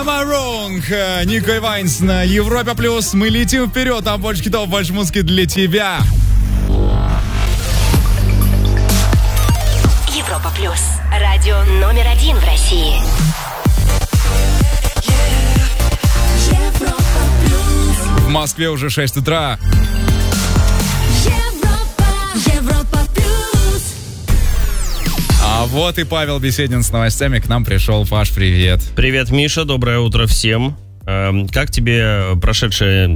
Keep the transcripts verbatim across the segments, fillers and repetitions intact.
Am I Wrong? Нико и Вайнс на Европе Плюс. Мы летим вперед, там больше хитов, больше музыки для тебя. Европа Плюс. Радио номер один в России. В Москве уже шесть утра. А вот и Павел Беседин с новостями к нам пришел. Паш, привет. Привет, Миша, доброе утро всем. Как тебе прошедшая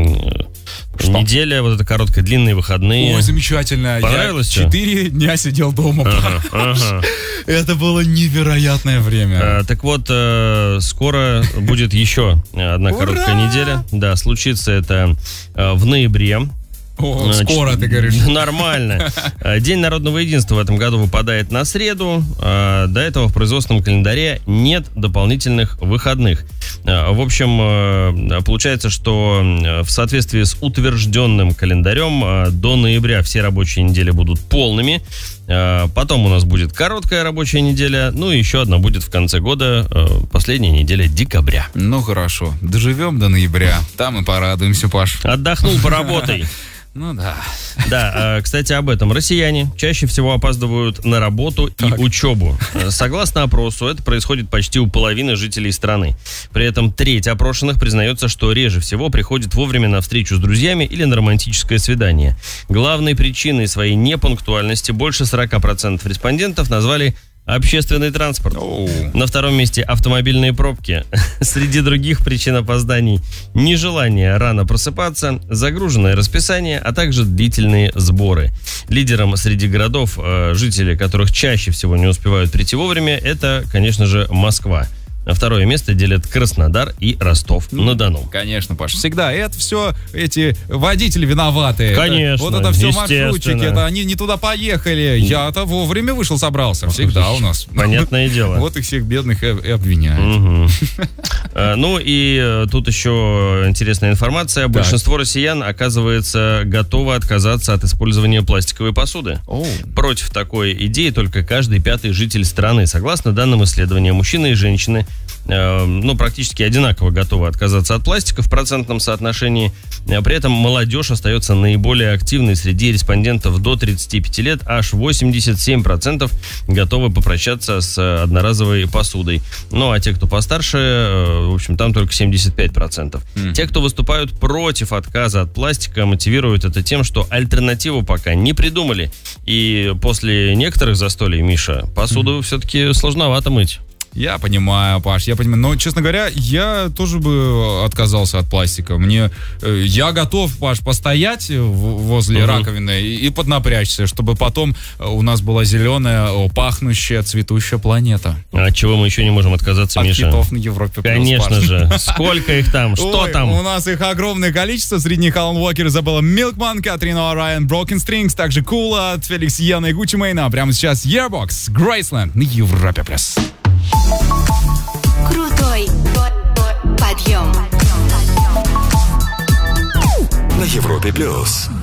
Что? неделя, вот эта короткая, длинные выходные? Ой, замечательно. Понравилось? Я четыре дня сидел дома. Ага, ага. Это было невероятное время. А, так вот, скоро будет еще одна короткая Ура! неделя. Да, случится это в ноябре. О, скоро, ты говоришь. Нормально. День народного единства в этом году выпадает на среду. До этого в производственном календаре нет дополнительных выходных. В общем, получается, что в соответствии с утвержденным календарем до ноября все рабочие недели будут полными. Потом у нас будет короткая рабочая неделя. Ну и еще одна будет в конце года, последняя неделя декабря. Ну хорошо, доживем до ноября. Там и порадуемся, Паш. Отдохнул, поработай. Ну да. Да, кстати, об этом. Россияне чаще всего опаздывают на работу так. и учебу. Согласно опросу, это происходит почти у половины жителей страны. При этом треть опрошенных признается, что реже всего приходит вовремя на встречу с друзьями или на романтическое свидание. Главной причиной своей непунктуальности больше сорок процентов респондентов назвали общественный транспорт. Oh. На втором месте автомобильные пробки. Среди других причин опозданий нежелание рано просыпаться, загруженное расписание, а также длительные сборы. Лидером среди городов, жители которых чаще всего не успевают прийти вовремя, это, конечно же, Москва. Второе место делят Краснодар и Ростов-на-Дону. Конечно, Паш, всегда это все эти водители виноваты. Конечно, это, вот это все маршрутчики, это они не туда поехали. Я-то вовремя вышел, собрался. Всегда у нас. Понятное дело. Вот их всех бедных и обвиняют. Ну и тут еще интересная информация. Большинство россиян, оказывается, готовы отказаться от использования пластиковой посуды. Против такой идеи только каждый пятый житель страны. Согласно данным исследования, мужчины и женщины ну, практически одинаково готовы отказаться от пластика в процентном соотношении. При этом молодежь остается наиболее активной среди респондентов до тридцати пяти лет. Аж восемьдесят семь процентов готовы попрощаться с одноразовой посудой. Ну, а те, кто постарше, в общем, там только семьдесят пять процентов. Mm. Те, кто выступают против отказа от пластика, мотивируют это тем, что альтернативу пока не придумали. И после некоторых застолий, Миша, посуду mm. все-таки сложновато мыть. Я понимаю, Паш, я понимаю. Но, честно говоря, я тоже бы отказался от пластика. Мне, э, я готов, Паш, постоять в, возле uh-huh. раковины и, и поднапрячься, чтобы потом у нас была зеленая, пахнущая, цветущая планета. А от чего мы еще не можем отказаться, от Миша? От хитов на Европе Плюс, конечно Паш. же. Сколько их там? Что Ой, там? У нас их огромное количество. Среди них Алан Уокер, Изабелла Милкман, Катрина Орайан, Broken Strings, также Кула от Феликс Яна и Гуччи Мэйна. Прямо сейчас Yearbox, Graceland на Европе Плюс. Крутой подъем на Европе Плюс.